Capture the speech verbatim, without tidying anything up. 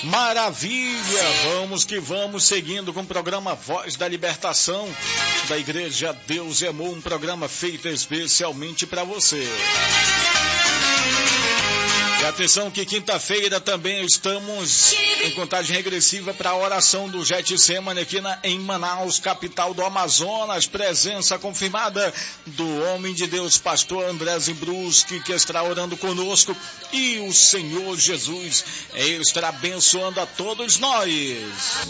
Maravilha! Vamos que vamos, seguindo com o programa Voz da Libertação da Igreja Deus e Amor, um programa feito especialmente para você. E atenção que quinta-feira também estamos em contagem regressiva para a oração do Getsemane aqui na, em Manaus, capital do Amazonas. Presença confirmada do homem de Deus, pastor André Zimbruski, que estará orando conosco. E o Senhor Jesus estará abençoando a todos nós.